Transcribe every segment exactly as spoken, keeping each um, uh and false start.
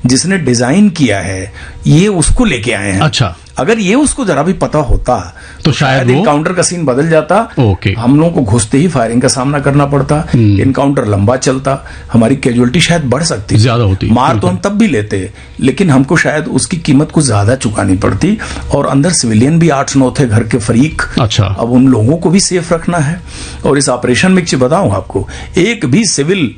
जिसने डिजाइन किया है ये उसको लेके आए हैं। अच्छा, अगर ये उसको जरा भी पता होता तो शायद इनकाउंटर का सीन बदल जाता। ओके, हम लोगों को घुसते ही फायरिंग का सामना करना पड़ता, इनकाउंटर लंबा चलता, हमारी कैजुअलिटी शायद बढ़ सकती, ज्यादा होती। मार तो हम तब भी लेते, लेकिन हमको शायद उसकी कीमत कुछ ज्यादा चुकानी पड़ती। और अंदर सिविलियन भी आठ नौ थे, घर के फरीक। अच्छा, अब उन लोगों को भी सेफ रखना है। और इस ऑपरेशन में बताऊं आपको, एक भी सिविल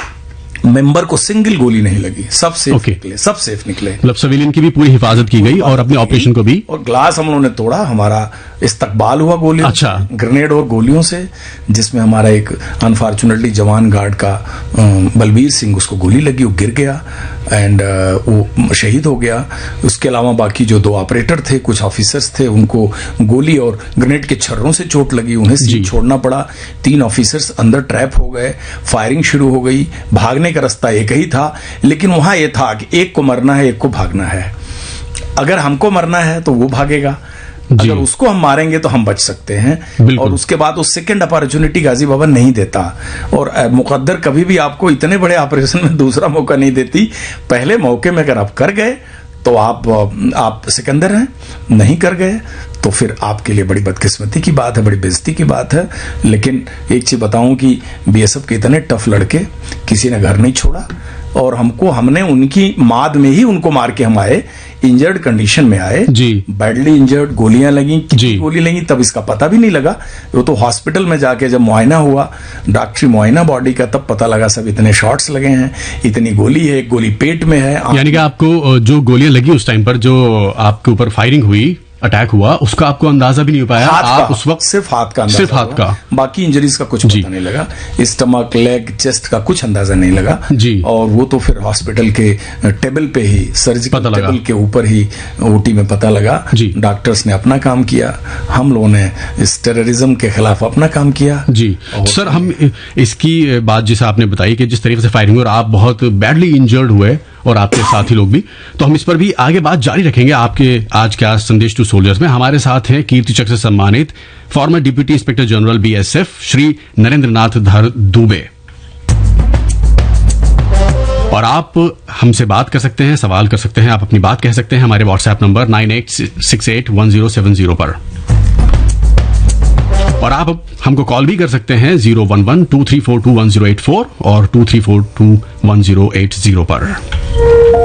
मेंबर को सिंगल गोली नहीं लगी, सब सेफ okay. निकले, सब सेफ निकले। मतलब सिविलियन की भी पूरी हिफाजत की गई और अपने ऑपरेशन को भी। और ग्लास हम लोगों ने तोड़ा, हमारा इस्तकबाल हुआ गोलियों, अच्छा, ग्रेनेड और गोलियों से, जिसमें हमारा एक अनफॉर्चुनेटली जवान गार्ड का बलबीर सिंह, उसको गोली लगी, वो गिर गया एंड वो शहीद हो गया। उसके अलावा बाकी जो दो ऑपरेटर थे, कुछ ऑफिसर्स थे, उनको गोली और ग्रेनेड के छर्रों से चोट लगी, उन्हें सीट छोड़ना पड़ा। तीन ऑफिसर्स अंदर ट्रैप हो गए, फायरिंग शुरू हो गई। भागने का रास्ता एक ही था, लेकिन वहां यह था कि एक को मरना है, एक को भागना है। अगर हमको मरना है तो वो भागेगा, अगर उसको हम मारेंगे तो हम बच सकते हैं। और उसके बाद वो सेकंड अपॉर्चुनिटी गाजी बाबा नहीं देता, और मुकद्दर कभी भी आपको इतने बड़े ऑपरेशन में दूसरा मौका नहीं देती। पहले मौके में अगर आप कर गए तो आप आप सिकंदर हैं, नहीं कर गए तो फिर आपके लिए बड़ी बदकिस्मती की बात है, बड़ी बेइज्जती की बात है। लेकिन एक चीज बताऊं कि बीएसएफ के इतने टफ लड़के किसी ने घर नहीं छोड़ा, और हमको हमने उनकी माद में ही उनको मार के हम आए, इंजर्ड कंडीशन में आए जी, बैडली इंजर्ड, गोलियां लगी, कितनी गोली लगी तब इसका पता भी नहीं लगा। वो तो हॉस्पिटल में जाके जब मुआयना हुआ, डॉक्टरी मुआयना बॉडी का, तब पता लगा सब इतने शॉट्स लगे हैं, इतनी गोली है, एक गोली पेट में है। यानी कि आपको जो गोलियां लगी उस टाइम पर, जो आपके ऊपर फायरिंग हुई, अटैक हुआ, उसका आपको अंदाजा भी नहीं हो पाया? आप उस वक्त सिर्फ हाथ का अंदाजा, सिर्फ हाथ का, बाकी इंजरीज का कुछ पता नहीं लगा, स्टमक, लेग, चेस्ट का कुछ अंदाजा नहीं लगा जी। और वो तो फिर हॉस्पिटल के टेबल पे ही, सर्जिकल टेबल के ऊपर ही ओटी में पता लगा जी। डॉक्टर्स ने अपना काम किया, हम लोगों ने इस टेररिज्म के खिलाफ अपना काम किया जी। सर, हम इसकी बात जैसे आपने बताई कि जिस तरीके से फायरिंग हुई और आप बहुत बैडली इंजर्ड हुए और आपके साथी लोग भी, तो हम इस पर भी आगे बात जारी रखेंगे आपके आज के आज संदेश टू सोल्जर्स में। हमारे साथ हैं कीर्ति चक्र से सम्मानित farmer deputy inspector general BSF Shri Narendra नाथ धर दुबे। और आप हमसे बात कर सकते हैं, सवाल कर सकते हैं, आप अपनी बात कह सकते हैं हमारे WhatsApp number nine eight six eight one zero seven zero पर, और आप हमको कॉल भी कर सकते हैं zero one one two three four to one zero eight four और to three four to one zero eight zero पर।